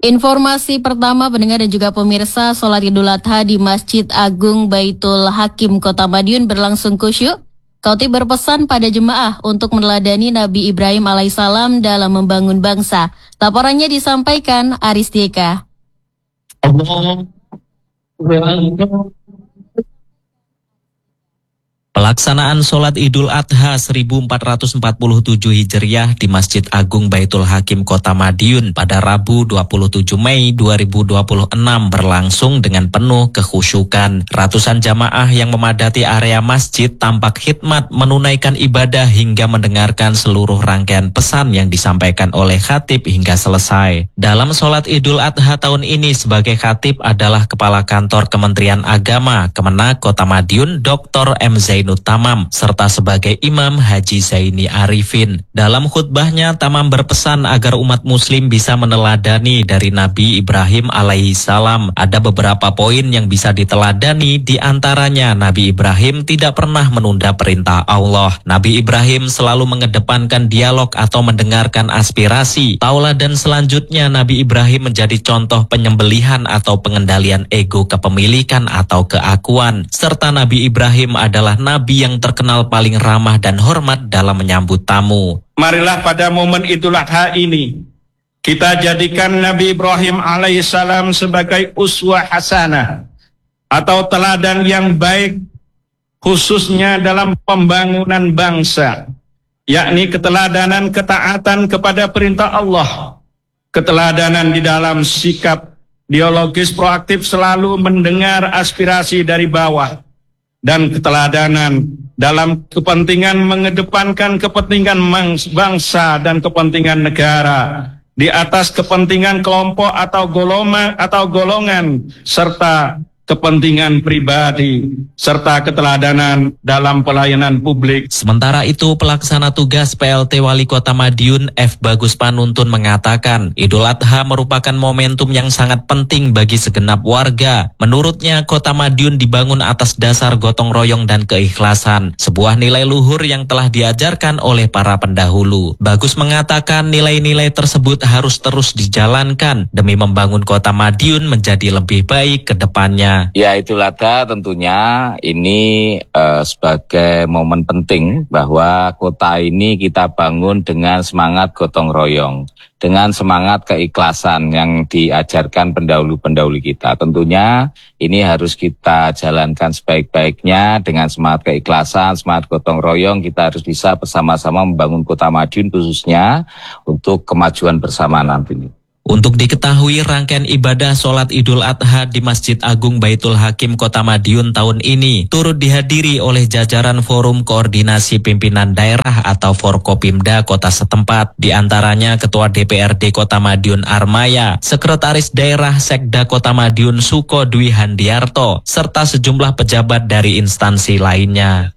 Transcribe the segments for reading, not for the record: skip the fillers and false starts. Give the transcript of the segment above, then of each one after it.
Informasi pertama pendengar dan juga pemirsa, sholat Idul Adha di Masjid Agung Baitul Hakim Kota Madiun berlangsung khusyuk. Khatib berpesan pada jemaah untuk meneladani Nabi Ibrahim alaihissalam dalam membangun bangsa. Laporannya disampaikan Aris Deka. Pelaksanaan sholat Idul Adha 1447 Hijriah di Masjid Agung Baitul Hakim Kota Madiun pada Rabu 27 Mei 2026 berlangsung dengan penuh kekhusyukan. Ratusan jamaah yang memadati area masjid tampak khidmat menunaikan ibadah hingga mendengarkan seluruh rangkaian pesan yang disampaikan oleh khatib hingga selesai. Dalam sholat Idul Adha tahun ini sebagai khatib adalah Kepala Kantor Kementerian Agama Kemenak Kota Madiun Dr. M. Zainud Tamam, serta sebagai Imam Haji Zaini Arifin. Dalam khutbahnya, Tamam berpesan agar umat muslim bisa meneladani dari Nabi Ibrahim alaihissalam. Ada beberapa poin yang bisa diteladani, di antaranya Nabi Ibrahim tidak pernah menunda perintah Allah. Nabi Ibrahim selalu mengedepankan dialog atau mendengarkan aspirasi. Tauladan selanjutnya, Nabi Ibrahim menjadi contoh penyembelihan atau pengendalian ego kepemilikan atau keakuan. Serta Nabi Ibrahim adalah Nabi yang terkenal paling ramah dan hormat dalam menyambut tamu. Marilah pada momen Idul Adha ini kita jadikan Nabi Ibrahim alaihissalam sebagai uswah hasanah atau teladan yang baik, khususnya dalam pembangunan bangsa, yakni keteladanan ketaatan kepada perintah Allah, keteladanan di dalam sikap dialogis proaktif selalu mendengar aspirasi dari bawah, dan keteladanan dalam kepentingan mengedepankan kepentingan bangsa dan kepentingan negara di atas kepentingan kelompok atau golongan serta kepentingan pribadi, serta keteladanan dalam pelayanan publik. Sementara itu, pelaksana tugas PLT Wali Kota Madiun F. Bagus Panuntun mengatakan, Idul Adha merupakan momentum yang sangat penting bagi segenap warga. Menurutnya, Kota Madiun dibangun atas dasar gotong royong dan keikhlasan, sebuah nilai luhur yang telah diajarkan oleh para pendahulu. Bagus mengatakan nilai-nilai tersebut harus terus dijalankan demi membangun Kota Madiun menjadi lebih baik ke depannya. Ya, Idul Adha tentunya ini sebagai momen penting bahwa kota ini kita bangun dengan semangat gotong royong, dengan semangat keikhlasan yang diajarkan pendahulu-pendahulu kita. Tentunya ini harus kita jalankan sebaik-baiknya dengan semangat keikhlasan, semangat gotong royong. Kita harus bisa bersama-sama membangun Kota Madiun khususnya untuk kemajuan bersama nantinya. Untuk diketahui, rangkaian ibadah sholat Idul Adha di Masjid Agung Baitul Hakim Kota Madiun tahun ini turut dihadiri oleh jajaran Forum Koordinasi Pimpinan Daerah atau Forkopimda Kota setempat. Di antaranya Ketua DPRD Kota Madiun Armaya, Sekretaris Daerah Sekda Kota Madiun Suko Dwi Handiarto, serta sejumlah pejabat dari instansi lainnya.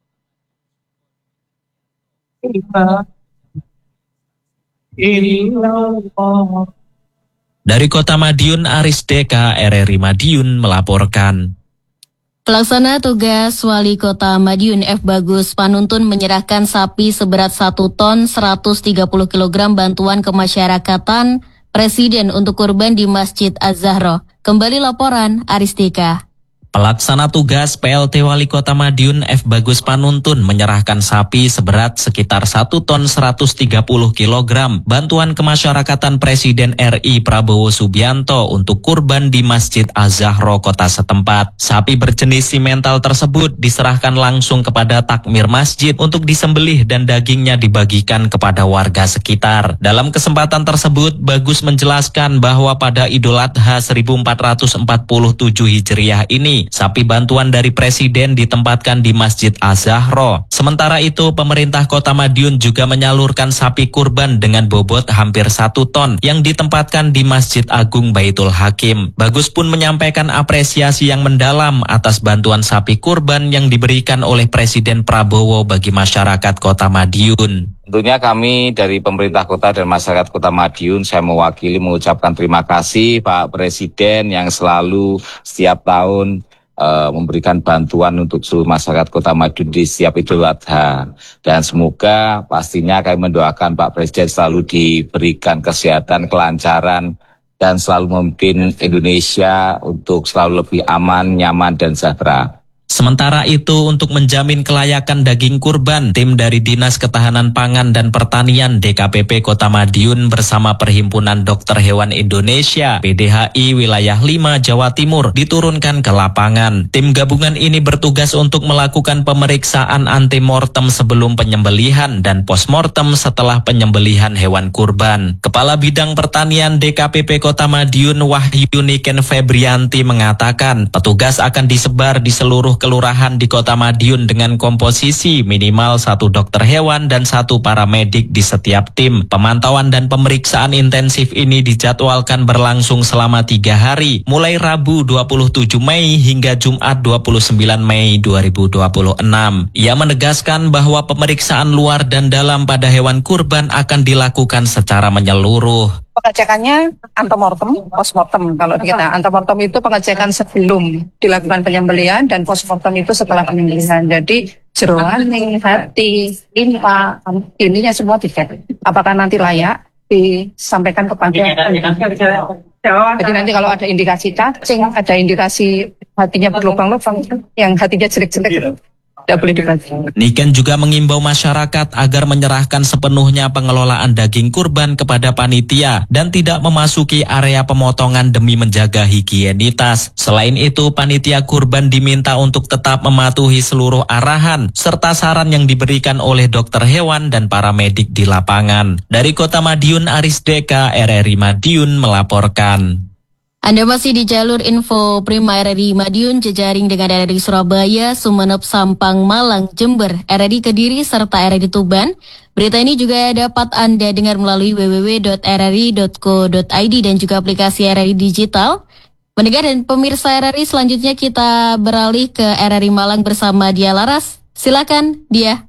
Dari Kota Madiun, Aris Deka, RRI Madiun melaporkan. Pelaksana tugas Wali Kota Madiun F. Bagus Panuntun menyerahkan sapi seberat 1 ton 130 kg bantuan kemasyarakatan Presiden untuk kurban di Masjid Az-Zahra. Kembali laporan Aris Deka. Pelaksana tugas PLT Wali Kota Madiun F. Bagus Panuntun menyerahkan sapi seberat sekitar 1 ton 130 kg bantuan kemasyarakatan Presiden RI Prabowo Subianto untuk kurban di Masjid Az-Zahra Kota setempat. Sapi berjenis simental tersebut diserahkan langsung kepada takmir masjid untuk disembelih dan dagingnya dibagikan kepada warga sekitar. Dalam kesempatan tersebut, Bagus menjelaskan bahwa pada Idul Adha 1447 Hijriah ini, sapi bantuan dari Presiden ditempatkan di Masjid Az-Zahra. Sementara itu, pemerintah Kota Madiun juga menyalurkan sapi kurban dengan bobot hampir 1 ton yang ditempatkan di Masjid Agung Baitul Hakim. Bagus pun menyampaikan apresiasi yang mendalam atas bantuan sapi kurban yang diberikan oleh Presiden Prabowo bagi masyarakat Kota Madiun. Tentunya kami dari pemerintah kota dan masyarakat Kota Madiun, saya mewakili mengucapkan terima kasih Pak Presiden yang selalu setiap tahun memberikan bantuan untuk seluruh masyarakat Kota Madiun di setiap Idul Adha. Dan semoga pastinya kami mendoakan Pak Presiden selalu diberikan kesehatan, kelancaran, dan selalu memimpin Indonesia untuk selalu lebih aman, nyaman, dan sejahtera. Sementara itu, untuk menjamin kelayakan daging kurban, tim dari Dinas Ketahanan Pangan dan Pertanian DKPP Kota Madiun bersama Perhimpunan Dokter Hewan Indonesia PDHI Wilayah 5 Jawa Timur diturunkan ke lapangan. Tim gabungan ini bertugas untuk melakukan pemeriksaan antemortem sebelum penyembelihan dan postmortem setelah penyembelihan hewan kurban. Kepala Bidang Pertanian DKPP Kota Madiun Wahyu Niken Febrianti mengatakan, petugas akan disebar di seluruh kelurahan di Kota Madiun dengan komposisi minimal 1 dokter hewan dan 1 paramedik di setiap tim. Pemantauan dan pemeriksaan intensif ini dijadwalkan berlangsung selama 3 hari, mulai Rabu 27 Mei hingga Jumat 29 Mei 2026. Ia menegaskan bahwa pemeriksaan luar dan dalam pada hewan kurban akan dilakukan secara menyeluruh. Pengecekannya antemortem, postmortem. Kalau kita antemortem itu pengecekan sebelum dilakukan penyembelihan dan postmortem itu setelah penyembelihan. Jadi jeroan, hati, limpa, ininya semua dicek. Apakah nanti layak disampaikan kepada. Jadi nanti kalau ada indikasi cacing, ada indikasi hatinya berlubang-lubang, yang hatinya jelek-jelek, tidak boleh dibaca. Niken juga mengimbau masyarakat agar menyerahkan sepenuhnya pengelolaan daging kurban kepada panitia dan tidak memasuki area pemotongan demi menjaga higienitas. Selain itu, panitia kurban diminta untuk tetap mematuhi seluruh arahan serta saran yang diberikan oleh dokter hewan dan paramedik di lapangan. Dari Kota Madiun, Aris Deka, RRI Madiun melaporkan. Anda masih di jalur info Prima RRI Madiun, jejaring dengan RRI Surabaya, Sumeneb, Sampang, Malang, Jember, RRI Kediri, serta RRI Tuban. Berita ini juga dapat Anda dengar melalui www.rri.co.id dan juga aplikasi RRI Digital. Pendengar dan pemirsa RRI, selanjutnya kita beralih ke RRI Malang bersama Dia Laras. Silakan, Dia.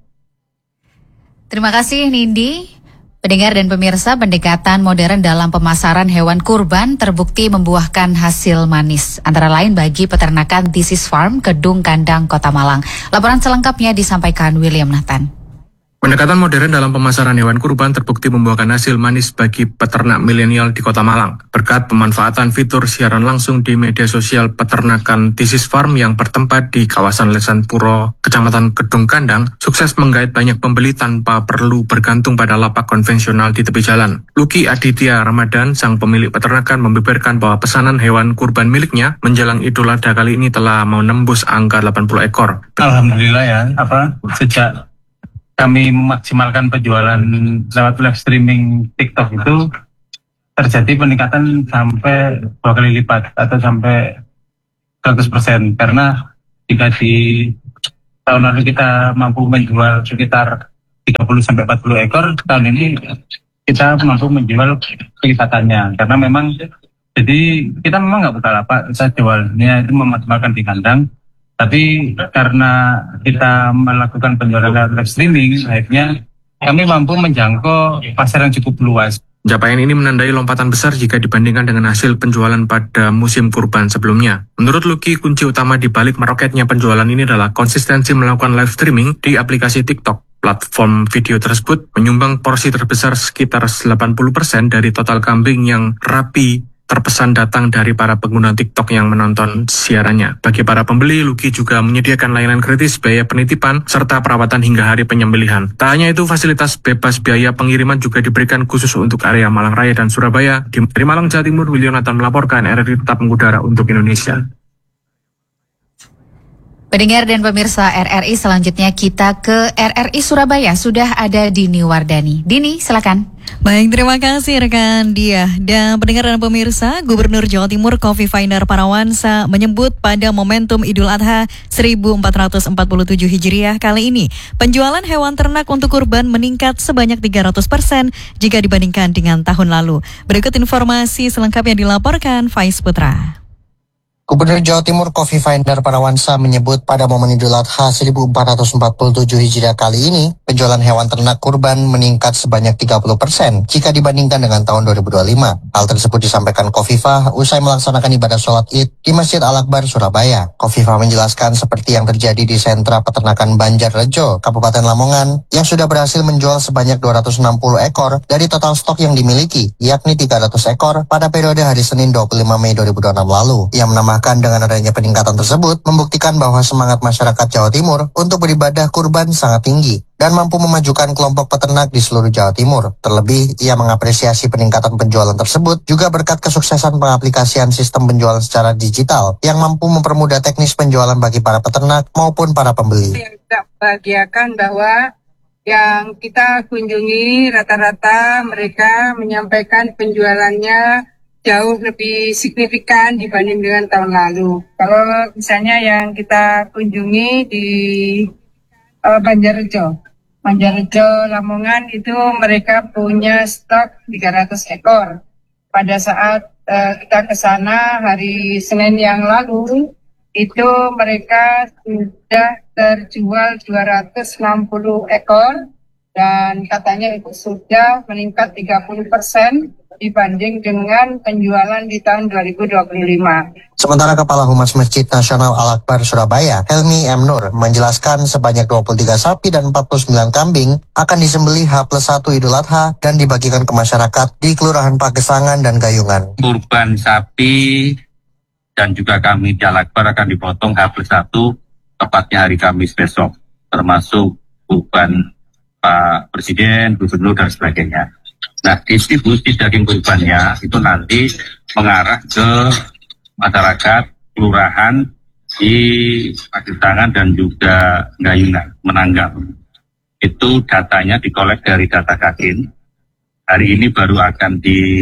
Terima kasih, Nindi. Pendengar dan pemirsa, pendekatan modern dalam pemasaran hewan kurban terbukti membuahkan hasil manis. Antara lain bagi peternakan This is Farm, Kedung Kandang, Kota Malang. Laporan selengkapnya disampaikan William Nathan. Pendekatan modern dalam pemasaran hewan kurban terbukti membuahkan hasil manis bagi peternak milenial di Kota Malang. Berkat pemanfaatan fitur siaran langsung di media sosial peternakan This is Farm yang bertempat di kawasan Lesan Puro, Kecamatan Kedung Kandang, sukses menggait banyak pembeli tanpa perlu bergantung pada lapak konvensional di tepi jalan. Luki Aditya Ramadan, sang pemilik peternakan, membeberkan bahwa pesanan hewan kurban miliknya menjelang Idul Adha kali ini telah menembus angka 80 ekor. Alhamdulillah ya, sejak kami memaksimalkan penjualan lewat live streaming TikTok itu terjadi peningkatan sampai 2 kali lipat atau sampai 100%, karena jika di tahun lalu kita mampu menjual sekitar 30-40 ekor, tahun ini kita mampu menjual peningkatannya, karena memang jadi kita memang nggak buka lapak, kita jualnya itu memaksimalkan di kandang. Tapi karena kita melakukan penjualan live streaming, akhirnya kami mampu menjangkau pasar yang cukup luas. Capaian ini menandai lompatan besar jika dibandingkan dengan hasil penjualan pada musim kurban sebelumnya. Menurut Luki, kunci utama di balik meroketnya penjualan ini adalah konsistensi melakukan live streaming di aplikasi TikTok. Platform video tersebut menyumbang porsi terbesar sekitar 80% dari total kambing yang rapi terpesan datang dari para pengguna TikTok yang menonton siarannya. Bagi para pembeli, Luki juga menyediakan layanan gratis, biaya penitipan, serta perawatan hingga hari penyembelihan. Tak hanya itu, fasilitas bebas biaya pengiriman juga diberikan khusus untuk area Malang Raya dan Surabaya. Dari Malang, Jawa Timur, William Nathan melaporkan, RRI tetap mengudara untuk Indonesia. Pendengar dan pemirsa RRI, selanjutnya kita ke RRI Surabaya. Sudah ada Dini Wardani. Dini, silakan. Baik, terima kasih rekan Dia. Dan pendengar dan pemirsa, Gubernur Jawa Timur Khofifah Indar Parawansa menyebut pada momentum Idul Adha 1447 Hijriah kali ini, penjualan hewan ternak untuk kurban meningkat sebanyak 300% jika dibandingkan dengan tahun lalu. Berikut informasi selengkapnya dilaporkan Faiz Putra. Gubernur Jawa Timur Khofifah Indar Parawansa menyebut pada momen Idul Adha 1447 Hijriah kali ini, penjualan hewan ternak kurban meningkat sebanyak 30% jika dibandingkan dengan tahun 2025. Hal tersebut disampaikan Khofifah usai melaksanakan ibadah sholat Id di Masjid Al-Akbar, Surabaya. Khofifah menjelaskan seperti yang terjadi di sentra peternakan Banjarrejo, Kabupaten Lamongan, yang sudah berhasil menjual sebanyak 260 ekor dari total stok yang dimiliki, yakni 300 ekor pada periode hari Senin 25 Mei 2026 lalu. Ia menambahkan dengan adanya peningkatan tersebut membuktikan bahwa semangat masyarakat Jawa Timur untuk beribadah kurban sangat tinggi dan mampu memajukan kelompok peternak di seluruh Jawa Timur. Terlebih, ia mengapresiasi peningkatan penjualan tersebut juga berkat kesuksesan pengaplikasian sistem penjualan secara digital yang mampu mempermudah teknis penjualan bagi para peternak maupun para pembeli. Kita bahagiakan bahwa yang kita kunjungi rata-rata mereka menyampaikan penjualannya jauh lebih signifikan dibanding dengan tahun lalu. Kalau misalnya yang kita kunjungi di Banjarrejo Lamongan itu mereka punya stok 300 ekor. Pada saat kita ke sana hari Senin yang lalu, itu mereka sudah terjual 260 ekor dan katanya itu sudah meningkat 30% dibanding dengan penjualan di tahun 2025. Sementara Kepala Humas Masjid Nasional Al-Akbar Surabaya, Helmi M. Nur, menjelaskan sebanyak 23 sapi dan 49 kambing akan disembelih H+1 Idul Adha dan dibagikan ke masyarakat di Kelurahan Pagesangan dan Gayungan. Kurban sapi dan juga kami di Al-Akbar akan dipotong H+1 tepatnya hari Kamis besok, termasuk kurban Pak Presiden, Gubernur, dan sebagainya. Nah, distribusi daging kurbannya itu nanti mengarah ke masyarakat, kelurahan di Pagesangan dan juga Gayungan, Menanggap. Itu datanya dikolek dari data Kadin. Hari ini baru akan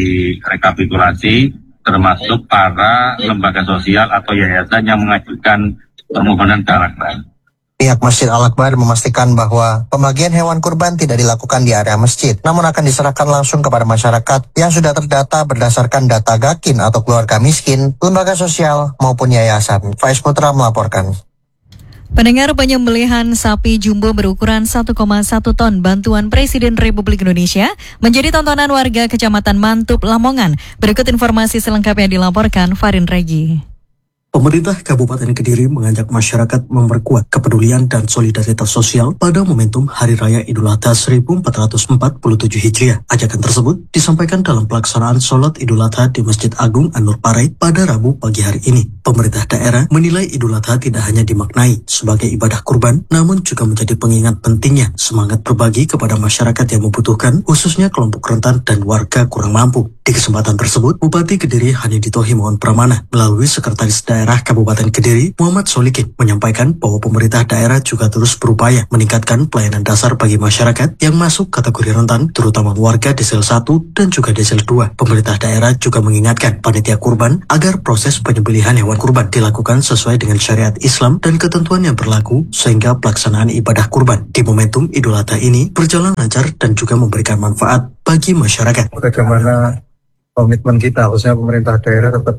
direkapitulasi, termasuk para lembaga sosial atau yayasan yang mengajukan permohonan ke Al-Akbar. Pihak Masjid Al-Akbar memastikan bahwa pembagian hewan kurban tidak dilakukan di area masjid, namun akan diserahkan langsung kepada masyarakat yang sudah terdata berdasarkan data Gakin atau keluarga miskin, lembaga sosial, maupun yayasan. Faiz Putra melaporkan. Pendengar, penyembelihan sapi jumbo berukuran 1,1 ton bantuan Presiden Republik Indonesia menjadi tontonan warga Kecamatan Mantup, Lamongan. Berikut informasi selengkapnya dilaporkan Farin Regi. Pemerintah Kabupaten Kediri mengajak masyarakat memperkuat kepedulian dan solidaritas sosial pada momentum Hari Raya Idul Adha 1447 Hijriah. Ajakan tersebut disampaikan dalam pelaksanaan sholat Idul Adha di Masjid Agung An-Nur Parai pada Rabu pagi hari ini. Pemerintah daerah menilai Idul Adha tidak hanya dimaknai sebagai ibadah kurban, namun juga menjadi pengingat pentingnya semangat berbagi kepada masyarakat yang membutuhkan, khususnya kelompok rentan dan warga kurang mampu. Di kesempatan tersebut, Bupati Kediri Hanidito Himawan Pramana melalui Sekretaris Daerah Kabupaten Kediri Muhammad Solikin menyampaikan bahwa pemerintah daerah juga terus berupaya meningkatkan pelayanan dasar bagi masyarakat yang masuk kategori rentan, terutama warga Desel 1 dan juga Desel 2. Pemerintah daerah juga mengingatkan panitia kurban agar proses penyembelihan hewan kurban dilakukan sesuai dengan syariat Islam dan ketentuan yang berlaku sehingga pelaksanaan ibadah kurban di momentum Idul Adha ini berjalan lancar dan juga memberikan manfaat bagi masyarakat. Bagaimana komitmen kita, khususnya pemerintah daerah tetap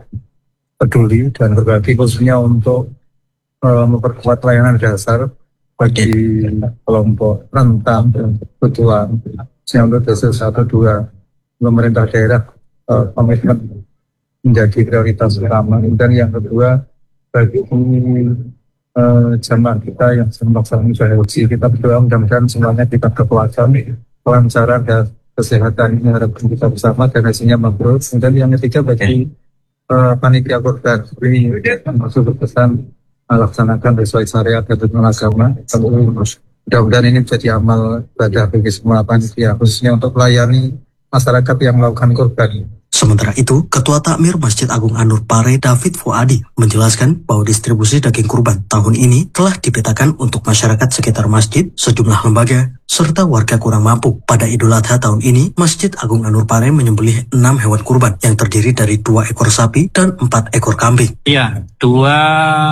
peduli dan berbagi, khususnya untuk memperkuat layanan dasar bagi kelompok rentan dan kebutuhan. Khususnya untuk Desel 1-2, pemerintah daerah komitmen menjadi prioritas utama. Dan yang kedua, bagi jamaah kita yang sedang ibadah haji, kita berdoa mudah-mudahan semuanya kita berkelancaran, kelancaran dan kesehatan ini harapan kita bersama dan hasilnya mabrur. Dan yang ketiga bagi panitia kurban ini maksud berpesan melaksanakan sesuai syariat dan tuntunan agama. Mudah-mudahan ini menjadi amal ibadah bagi semua panitia, khususnya untuk melayani masyarakat yang melakukan kurban. Sementara itu, Ketua Takmir Masjid Agung An-Nur Parai David Fuadi menjelaskan bahwa distribusi daging kurban tahun ini telah dipetakan untuk masyarakat sekitar masjid, sejumlah lembaga, serta warga kurang mampu. Pada Idul Adha tahun ini, Masjid Agung An-Nur Parai menyembelih 6 hewan kurban yang terdiri dari 2 ekor sapi dan 4 ekor kambing. Iya, 2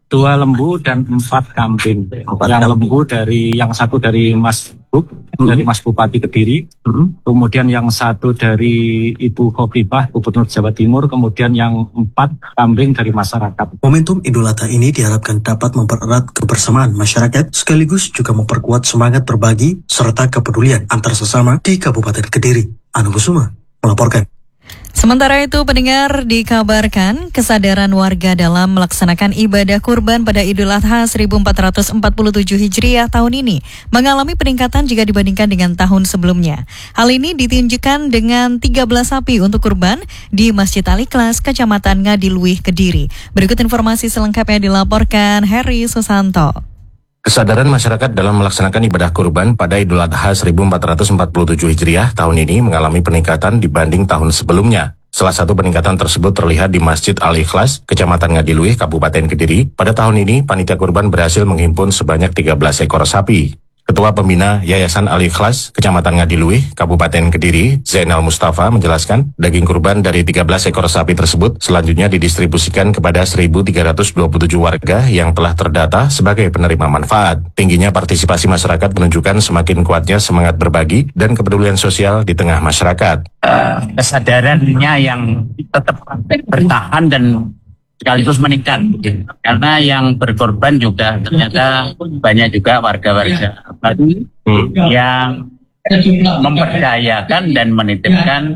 2 lembu dan 4 kambing. Yang lembu yang satu dari Mas dari Mas Bupati Kediri, kemudian yang satu dari Ibu Khofifah, Gubernur Jawa Timur, kemudian yang 4 kambing dari masyarakat. Momentum Idul Adha ini diharapkan dapat mempererat kebersamaan masyarakat sekaligus juga memperkuat semangat berbagi serta kepedulian antar sesama di Kabupaten Kediri. Anu Kusuma melaporkan. Sementara itu, pendengar, dikabarkan kesadaran warga dalam melaksanakan ibadah kurban pada Idul Adha 1447 Hijriah tahun ini mengalami peningkatan jika dibandingkan dengan tahun sebelumnya. Hal ini ditunjukkan dengan 13 sapi untuk kurban di Masjid Al-Ikhlas, Kecamatan Ngadiluih, Kediri. Berikut informasi selengkapnya dilaporkan Heri Susanto. Kesadaran masyarakat dalam melaksanakan ibadah kurban pada Idul Adha 1447 Hijriah tahun ini mengalami peningkatan dibanding tahun sebelumnya. Salah satu peningkatan tersebut terlihat di Masjid Al-Ikhlas, Kecamatan Ngadiluih, Kabupaten Kediri. Pada tahun ini, panitia kurban berhasil menghimpun sebanyak 13 ekor sapi. Ketua Pembina Yayasan Al-Ikhlas, Kecamatan Ngadiluih, Kabupaten Kediri, Zainal Mustafa menjelaskan, daging kurban dari 13 ekor sapi tersebut selanjutnya didistribusikan kepada 1.327 warga yang telah terdata sebagai penerima manfaat. Tingginya partisipasi masyarakat menunjukkan semakin kuatnya semangat berbagi dan kepedulian sosial di tengah masyarakat. Kesadarannya yang tetap bertahan dan sekaligus meningkat, karena yang berkorban juga ternyata banyak juga warga-warga baru yang memperdayakan dan menitipkan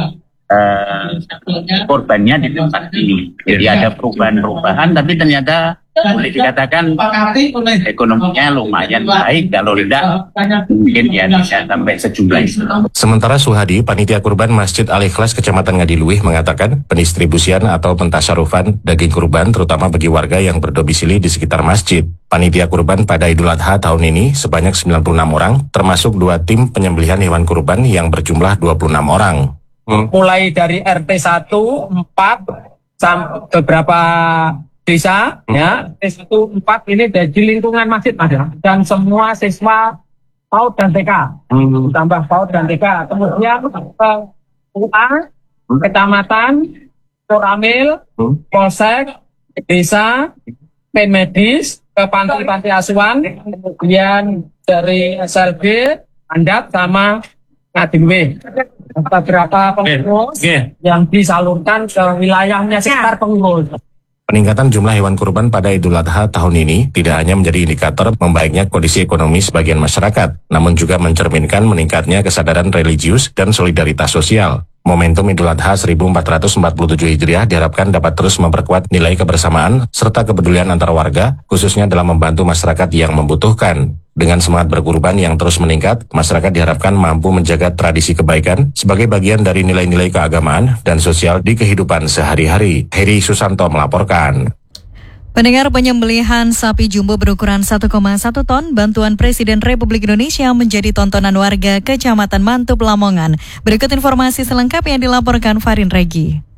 korbannya di tempat ini. Jadi ada perubahan-perubahan, tapi ternyata boleh dikatakan ekonominya lumayan baik. Kalau tidak mungkin ya bisa sampai sejumlah itu. Sementara Suhadi, panitia kurban Masjid Al-Ikhlas Kecamatan Ngadiluih mengatakan pendistribusian atau pentasyarufan daging kurban terutama bagi warga yang berdomisili di sekitar masjid. Panitia kurban pada Idul Adha tahun ini sebanyak 96 orang, termasuk 2 tim penyembelihan hewan kurban yang berjumlah 26 orang. Mulai dari RT 1, 4, sampai beberapa desa, ya, RT 1, 4 ini di lingkungan masjid ada, dan semua siswa PAUD dan TK, tambah PAUD dan TK, kemudian UA, kecamatan, Koramil, Polsek, desa, tim medis, ke panti-panti asuhan, kemudian dari SLB, Andat, sama Ngadiluih. Beberapa pengurus yang disalurkan ke wilayahnya sekitar pengurus. Peningkatan jumlah hewan kurban pada Idul Adha tahun ini tidak hanya menjadi indikator membaiknya kondisi ekonomi sebagian masyarakat, namun juga mencerminkan meningkatnya kesadaran religius dan solidaritas sosial. Momentum Idul Adha 1447 Hijriah diharapkan dapat terus memperkuat nilai kebersamaan serta kepedulian antar warga, khususnya dalam membantu masyarakat yang membutuhkan. Dengan semangat berkurban yang terus meningkat, masyarakat diharapkan mampu menjaga tradisi kebaikan sebagai bagian dari nilai-nilai keagamaan dan sosial di kehidupan sehari-hari. Heri Susanto melaporkan. Pendengar, penyembelihan sapi jumbo berukuran 1,1 ton bantuan Presiden Republik Indonesia menjadi tontonan warga Kecamatan Mantub, Lamongan. Berikut informasi selengkapnya dilaporkan Farin Regi.